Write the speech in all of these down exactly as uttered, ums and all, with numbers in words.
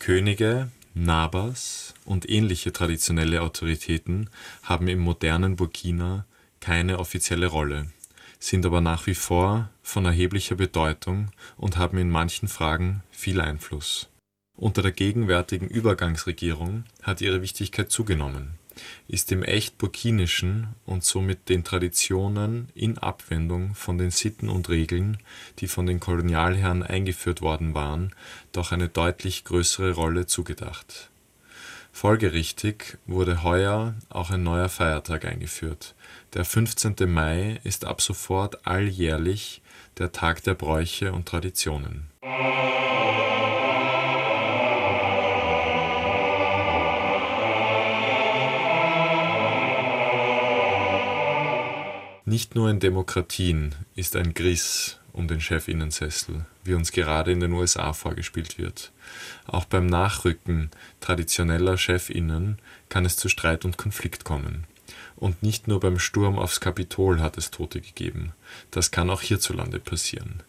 Könige, Nabas und ähnliche traditionelle Autoritäten haben im modernen Burkina keine offizielle Rolle, sind aber nach wie vor von erheblicher Bedeutung und haben in manchen Fragen viel Einfluss. Unter der gegenwärtigen Übergangsregierung hat ihre Wichtigkeit zugenommen, ist im echt Burkinischen und somit den Traditionen in Abwendung von den Sitten und Regeln, die von den Kolonialherren eingeführt worden waren, doch eine deutlich größere Rolle zugedacht. Folgerichtig wurde heuer auch ein neuer Feiertag eingeführt. Der fünfzehnte Mai ist ab sofort alljährlich der Tag der Bräuche und Traditionen. Nicht nur in Demokratien ist ein Griss um den Chefinnensessel, wie uns gerade in den U S A vorgespielt wird. Auch beim Nachrücken traditioneller Chefinnen kann es zu Streit und Konflikt kommen. Und nicht nur beim Sturm aufs Kapitol hat es Tote gegeben. Das kann auch hierzulande passieren.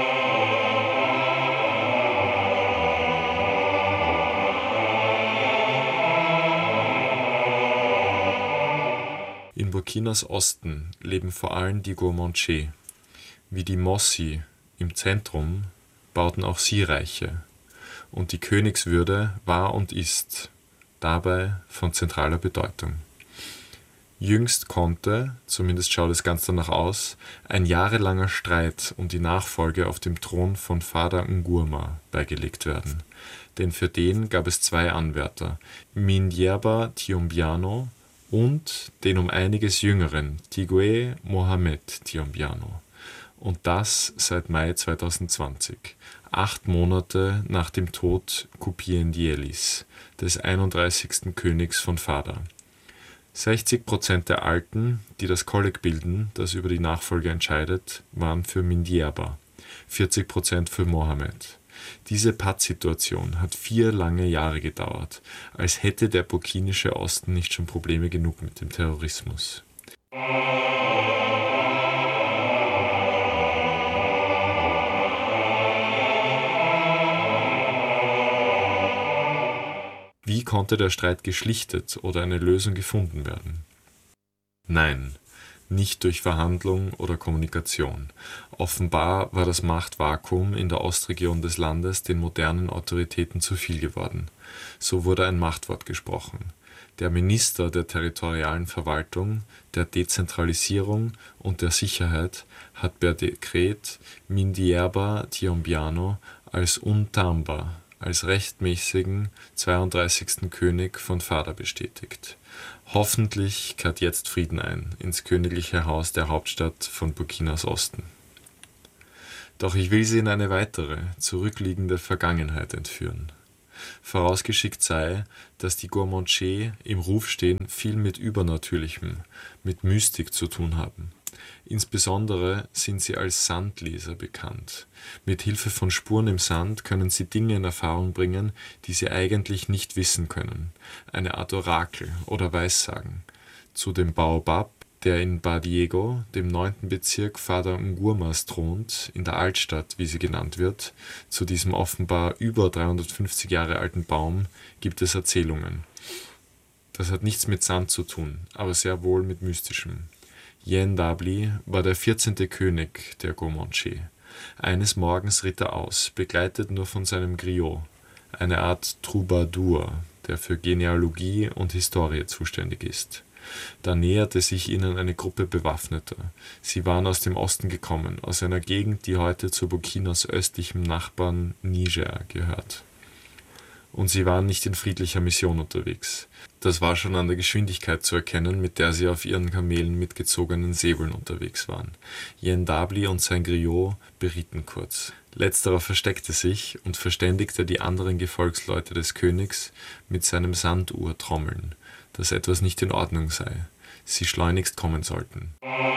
In Burkinas Osten leben vor allem die Guamanche. Wie die Mossi im Zentrum bauten auch sie Reiche. Und die Königswürde war und ist dabei von zentraler Bedeutung. Jüngst konnte, zumindest schaut es ganz danach aus, ein jahrelanger Streit um die Nachfolge auf dem Thron von Fada Ngurma beigelegt werden. Denn für den gab es zwei Anwärter, Mindierba Tiombiano und den um einiges jüngeren Tigwe Mohamed Tiombiano. Und das seit Mai zweitausendzwanzig, acht Monate nach dem Tod Kupiendielis, des einunddreißigsten Königs von Fada. sechzig Prozent der Alten, die das Kolleg bilden, das über die Nachfolge entscheidet, waren für Mindierba, vierzig Prozent für Mohamed. Diese Pattsituation hat vier lange Jahre gedauert, als hätte der burkinische Osten nicht schon Probleme genug mit dem Terrorismus. Wie konnte der Streit geschlichtet oder eine Lösung gefunden werden? Nein, nicht durch Verhandlung oder Kommunikation. Offenbar war das Machtvakuum in der Ostregion des Landes den modernen Autoritäten zu viel geworden. So wurde ein Machtwort gesprochen. Der Minister der territorialen Verwaltung, der Dezentralisierung und der Sicherheit hat per Dekret Mindierba Tiombiano als Untamba, als rechtmäßigen zweiunddreißigsten König von Fada bestätigt. Hoffentlich kehrt jetzt Frieden ein ins königliche Haus der Hauptstadt von Burkinas Osten. Doch ich will Sie in eine weitere, zurückliegende Vergangenheit entführen. Vorausgeschickt sei, dass die Guamanche im Ruf stehen, viel mit Übernatürlichem, mit Mystik zu tun haben. Insbesondere sind sie als Sandleser bekannt. Mit Hilfe von Spuren im Sand können sie Dinge in Erfahrung bringen, die sie eigentlich nicht wissen können. Eine Art Orakel oder Weissagen. Zu dem Baobab, der in Badiego, dem neunten Bezirk Fada Ngurmas thront, in der Altstadt, wie sie genannt wird, zu diesem offenbar über dreihundertfünfzig Jahre alten Baum, gibt es Erzählungen. Das hat nichts mit Sand zu tun, aber sehr wohl mit Mystischem. Yendabli war der vierzehnte König der Guamanche. Eines Morgens ritt er aus, begleitet nur von seinem Griot, eine Art Troubadour, der für Genealogie und Historie zuständig ist. Da näherte sich ihnen eine Gruppe Bewaffneter. Sie waren aus dem Osten gekommen, aus einer Gegend, die heute zu Burkinas östlichem Nachbarn Niger gehört. Und sie waren nicht in friedlicher Mission unterwegs. Das war schon an der Geschwindigkeit zu erkennen, mit der sie auf ihren Kamelen mit gezogenen Säbeln unterwegs waren. Yendabli und sein Griot berieten kurz. Letzterer versteckte sich und verständigte die anderen Gefolgsleute des Königs mit seinem Sanduhrtrommeln, dass etwas nicht in Ordnung sei, sie schleunigst kommen sollten.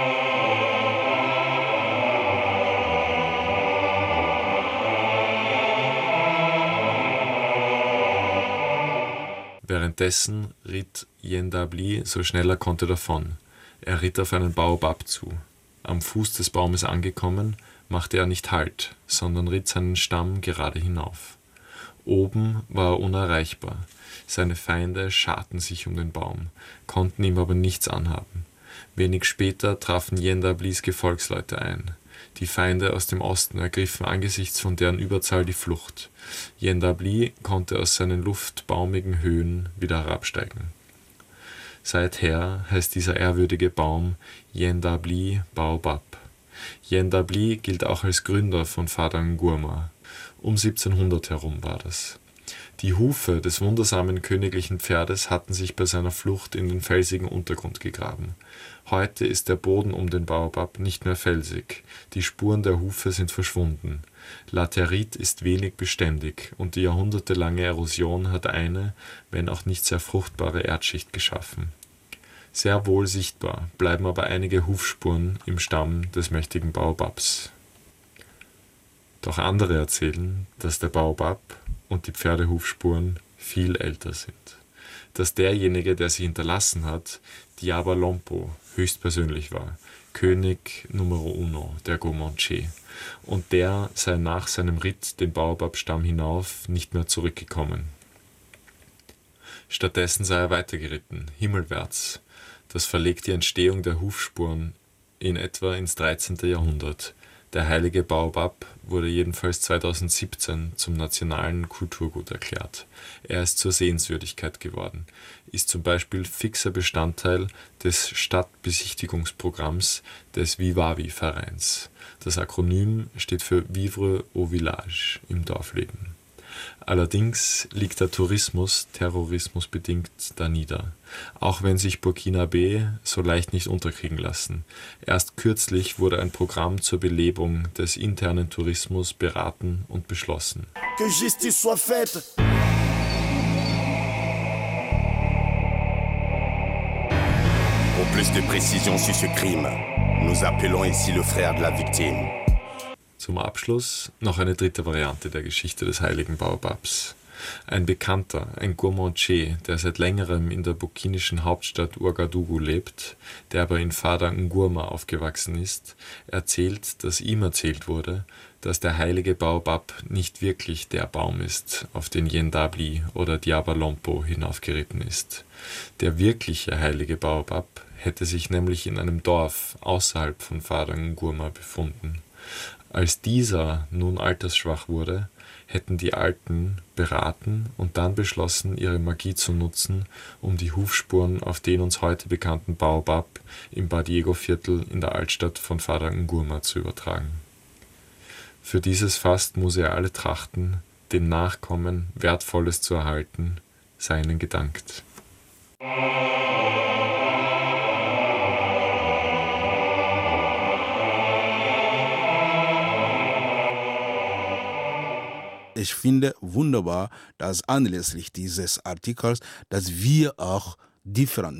Währenddessen ritt Yendabli so schnell er konnte davon. Er ritt auf einen Baobab zu. Am Fuß des Baumes angekommen, machte er nicht Halt, sondern ritt seinen Stamm gerade hinauf. Oben war er unerreichbar. Seine Feinde scharten sich um den Baum, konnten ihm aber nichts anhaben. Wenig später trafen Yendablis Gefolgsleute ein. Die Feinde aus dem Osten ergriffen angesichts von deren Überzahl die Flucht. Yendabli konnte aus seinen luftbaumigen Höhen wieder herabsteigen. Seither heißt dieser ehrwürdige Baum Yendabli Baobab. Yendabli gilt auch als Gründer von Padang Gourma. Um siebzehnhundert herum war das. Die Hufe des wundersamen königlichen Pferdes hatten sich bei seiner Flucht in den felsigen Untergrund gegraben. Heute ist der Boden um den Baobab nicht mehr felsig, die Spuren der Hufe sind verschwunden. Laterit ist wenig beständig und die jahrhundertelange Erosion hat eine, wenn auch nicht sehr fruchtbare Erdschicht geschaffen. Sehr wohl sichtbar bleiben aber einige Hufspuren im Stamm des mächtigen Baobabs. Doch andere erzählen, dass der Baobab und die Pferdehufspuren viel älter sind. Dass derjenige, der sie hinterlassen hat, Diaba Lompo höchstpersönlich war, König Numero Uno der Comanche, und der sei nach seinem Ritt den Baobab-Stamm hinauf nicht mehr zurückgekommen. Stattdessen sei er weitergeritten, himmelwärts. Das verlegt die Entstehung der Hufspuren in etwa ins dreizehnte. Jahrhundert. Der heilige Baobab wurde jedenfalls zweitausendsiebzehn zum nationalen Kulturgut erklärt. Er ist zur Sehenswürdigkeit geworden, ist zum Beispiel fixer Bestandteil des Stadtbesichtigungsprogramms des Vivavi-Vereins. Das Akronym steht für Vivre au Village, im Dorfleben. Allerdings liegt der Tourismus terrorismusbedingt danieder, auch wenn sich Burkinabe so leicht nicht unterkriegen lassen. Erst kürzlich wurde ein Programm zur Belebung des internen Tourismus beraten und beschlossen. Que justice soit faite. Pour plus de précision sur ce crime, nous appelons ici le frère de la victime. Zum Abschluss noch eine dritte Variante der Geschichte des heiligen Baobabs. Ein Bekannter, ein Comanche, der seit längerem in der burkinischen Hauptstadt Ouagadougou lebt, der aber in Padang Gourma aufgewachsen ist, erzählt, dass ihm erzählt wurde, dass der heilige Baobab nicht wirklich der Baum ist, auf den Yendabli oder Diaba Lompo hinaufgeritten ist. Der wirkliche heilige Baobab hätte sich nämlich in einem Dorf außerhalb von Padang Gourma befunden. Als dieser nun altersschwach wurde, hätten die Alten beraten und dann beschlossen, ihre Magie zu nutzen, um die Hufspuren auf den uns heute bekannten Baobab im Badiego-Viertel in der Altstadt von Padang Gourma zu übertragen. Für dieses Fast muss er alle trachten, den Nachkommen Wertvolles zu erhalten, sei ihnen gedankt. Ich finde wunderbar, dass anlässlich dieses Artikels, dass wir auch differenzieren